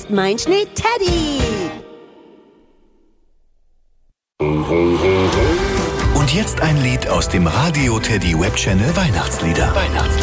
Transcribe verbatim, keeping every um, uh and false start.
ist mein Schnee Teddy. Und jetzt ein Lied aus dem Radio Teddy Webchannel Weihnachtslieder. Weihnachtslieder.